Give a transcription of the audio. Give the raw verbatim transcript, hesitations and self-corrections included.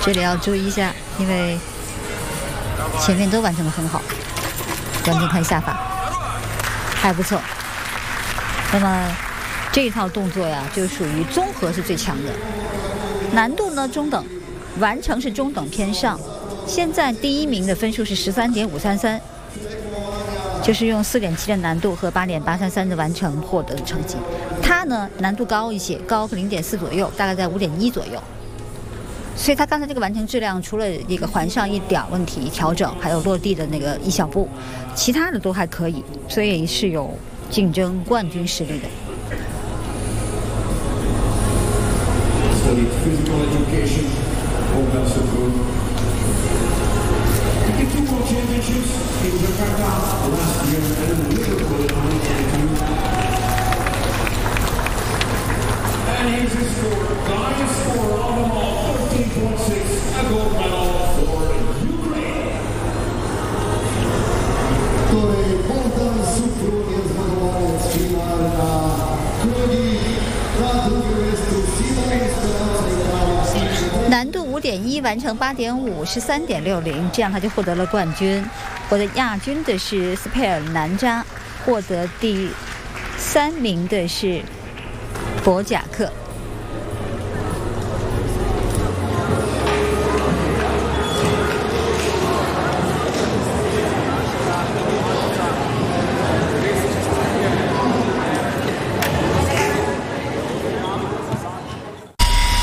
这里要注意一下，因为前面都完成得很好。关键看下法，还不错。那么这一套动作呀，就属于综合是最强的，难度呢中等，完成是中等偏上。现在第一名的分数是十三点五三三，就是用四点七的难度和八点八三三的完成获得的成绩。他呢难度高一些，高个零点四左右，大概在五点一左右。所以他刚才这个完成质量，除了一个环上一点问题调整，还有落地的那个一小步，其他的都还可以，所以是有竞争冠军实力的。难度五点一，完成八点五，是三点六零，这样他就获得了冠军。获得亚军的是斯佩尔南扎，获得第三名的是博贾克。